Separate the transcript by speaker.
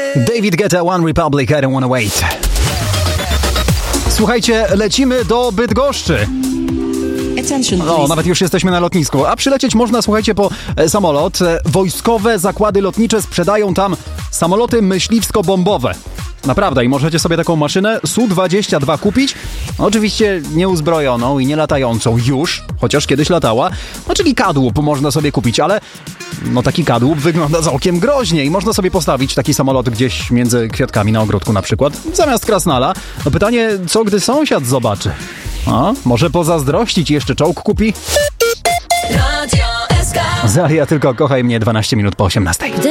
Speaker 1: David Guetta, One Republic, I don't wanna wait. Słuchajcie, lecimy do Bydgoszczy. No, nawet już jesteśmy na lotnisku. A przylecieć można, słuchajcie, po samolot. Wojskowe zakłady lotnicze sprzedają tam samoloty myśliwsko-bombowe. Naprawdę, i możecie sobie taką maszynę Su-22 kupić. Oczywiście nieuzbrojoną i nie latającą już, chociaż kiedyś latała. No, czyli kadłub można sobie kupić, ale no taki kadłub wygląda całkiem groźnie i można sobie postawić taki samolot gdzieś między kwiatkami na ogródku na przykład, zamiast krasnala. No pytanie, co gdy sąsiad zobaczy? A, może pozazdrościć i jeszcze czołg kupi? Zaria, tylko kochaj mnie 12 minut po 18.